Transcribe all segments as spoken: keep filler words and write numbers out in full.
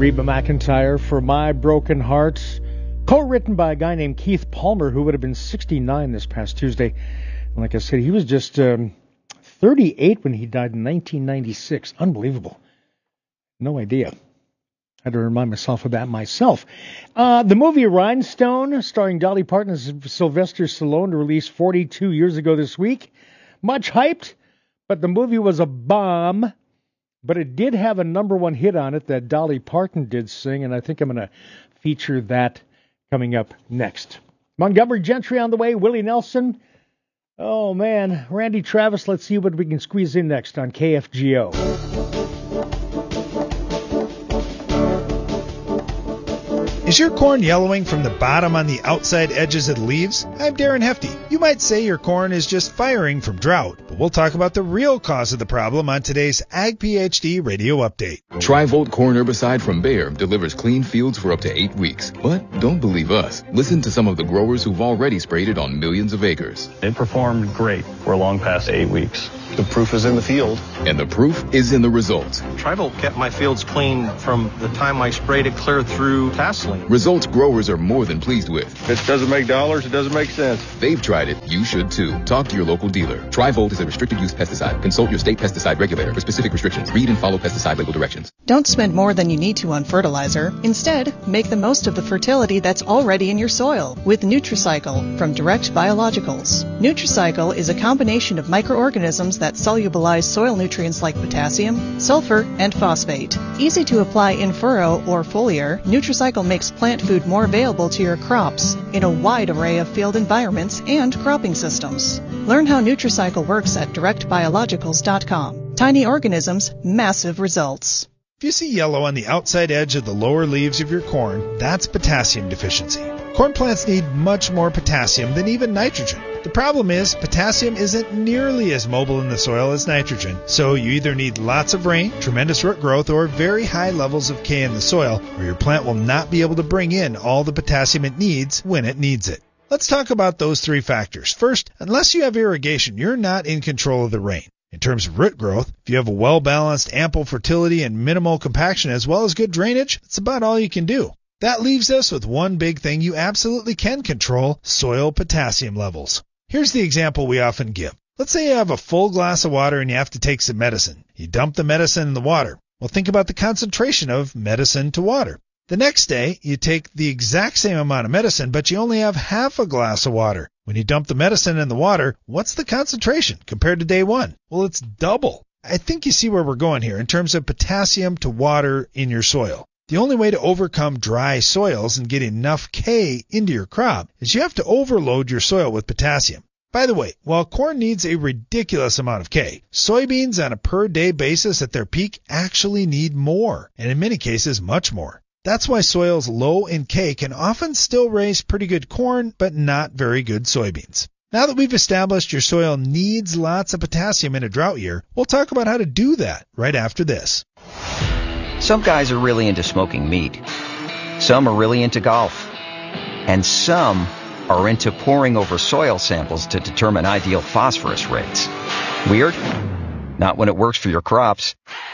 Reba McEntire for My Broken Heart, co-written by a guy named Keith Palmer, who would have been sixty-nine this past Tuesday. And like I said, he was just um, thirty-eight when he died in nineteen ninety-six. Unbelievable. No idea. I had to remind myself of that myself. Uh, the movie Rhinestone, starring Dolly Parton and Sylvester Stallone, released forty-two years ago this week. Much hyped, but the movie was a bomb. But it did have a number one hit on it that Dolly Parton did sing, and I think I'm going to feature that coming up next. Montgomery Gentry on the way, Willie Nelson. Oh, man. Randy Travis, let's see what we can squeeze in next on K F G O. Is your corn yellowing from the bottom on the outside edges of the leaves? I'm Darren Hefty. You might say your corn is just firing from drought, but we'll talk about the real cause of the problem on today's Ag PhD Radio Update. Tri-Volt corn herbicide from Bayer delivers clean fields for up to eight weeks. But don't believe us. Listen to some of the growers who've already sprayed it on millions of acres. It performed great for long past eight weeks. The proof is in the field. And the proof is in the results. Tri-Volt kept my fields clean from the time I sprayed it clear through tasseling. Results growers are more than pleased with. If it doesn't make dollars, it doesn't make sense. They've tried it. You should too. Talk to your local dealer. Tri-Volt is a restricted use pesticide. Consult your state pesticide regulator for specific restrictions. Read and follow pesticide label directions. Don't spend more than you need to on fertilizer. Instead, make the most of the fertility that's already in your soil with Nutricycle from Direct Biologicals. Nutricycle is a combination of microorganisms that solubilize soil nutrients like potassium, sulfur, and phosphate. Easy to apply in furrow or foliar, Nutricycle makes plant food more available to your crops in a wide array of field environments and cropping systems. Learn how Nutricycle works at direct biologicals dot com. Tiny organisms, massive results. If you see yellow on the outside edge of the lower leaves of your corn, that's potassium deficiency. Corn plants need much more potassium than even nitrogen. The problem is potassium isn't nearly as mobile in the soil as nitrogen, so you either need lots of rain, tremendous root growth, or very high levels of K in the soil, or your plant will not be able to bring in all the potassium it needs when it needs it. Let's talk about those three factors. First, unless you have irrigation, you're not in control of the rain. In terms of root growth, if you have a well-balanced, ample fertility and minimal compaction as well as good drainage, that's about all you can do. That leaves us with one big thing you absolutely can control: soil potassium levels. Here's the example we often give. Let's say you have a full glass of water and you have to take some medicine. You dump the medicine in the water. Well, think about the concentration of medicine to water. The next day, you take the exact same amount of medicine, but you only have half a glass of water. When you dump the medicine in the water, what's the concentration compared to day one? Well, it's double. I think you see where we're going here in terms of potassium to water in your soil. The only way to overcome dry soils and get enough K into your crop is you have to overload your soil with potassium. By the way, while corn needs a ridiculous amount of K, soybeans on a per-day basis at their peak actually need more, and in many cases much more. That's why soils low in K can often still raise pretty good corn, but not very good soybeans. Now that we've established your soil needs lots of potassium in a drought year, we'll talk about how to do that right after this. Some guys are really into smoking meat. Some are really into golf. And some are into poring over soil samples to determine ideal phosphorus rates. Weird? Not when it works for your crops.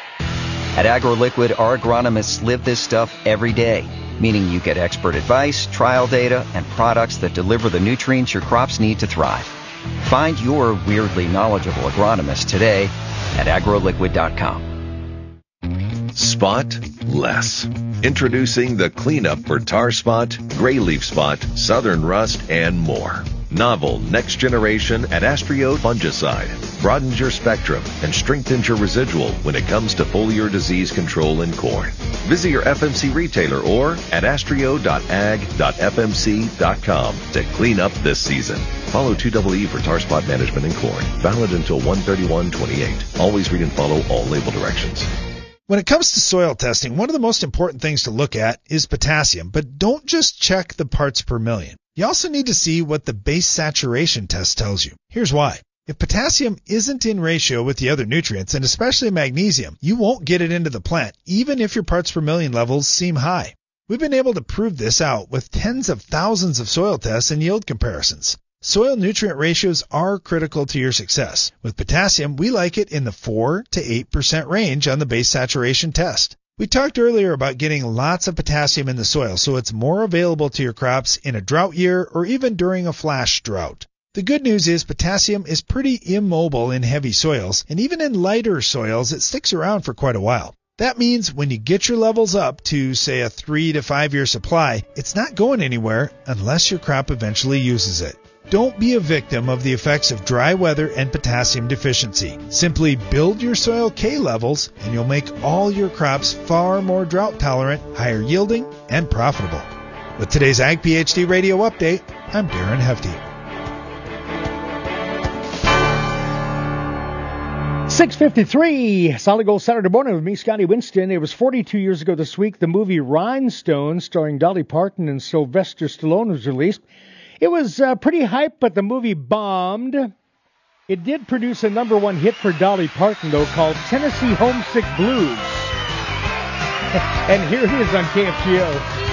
At AgroLiquid, our agronomists live this stuff every day, meaning you get expert advice, trial data, and products that deliver the nutrients your crops need to thrive. Find your weirdly knowledgeable agronomist today at agro liquid dot com. Spot less. Introducing the cleanup for tar spot, gray leaf spot, southern rust, and more. Novel next generation Adastrio fungicide broadens your spectrum and strengthens your residual when it comes to foliar disease control in corn. Visit your F M C retailer or adastrio dot ag dot f m c dot com to clean up this season. Follow two E E for tar spot management in corn. Valid until one thirty-one twenty-eight. Always read and follow all label directions. When it comes to soil testing, one of the most important things to look at is potassium, but don't just check the parts per million. You also need to see what the base saturation test tells you. Here's why. If potassium isn't in ratio with the other nutrients, and especially magnesium, you won't get it into the plant, even if your parts per million levels seem high. We've been able to prove this out with tens of thousands of soil tests and yield comparisons. Soil nutrient ratios are critical to your success. With potassium, we like it in the four to eight percent range on the base saturation test. We talked earlier about getting lots of potassium in the soil so it's more available to your crops in a drought year or even during a flash drought. The good news is potassium is pretty immobile in heavy soils, and even in lighter soils it sticks around for quite a while. That means when you get your levels up to, say, a three to five year supply, it's not going anywhere unless your crop eventually uses it. Don't be a victim of the effects of dry weather and potassium deficiency. Simply build your soil K levels and you'll make all your crops far more drought tolerant, higher yielding, and profitable. With today's Ag PhD Radio Update, I'm Darren Hefty. six fifty-three, Solid Gold Saturday morning with me, Scotty Winston. It was forty-two years ago this week. The movie Rhinestone, starring Dolly Parton and Sylvester Stallone, was released. It was uh, pretty hyped, but the movie bombed. It did produce a number one hit for Dolly Parton, though, called Tennessee Homesick Blues. And here it is on K F G O.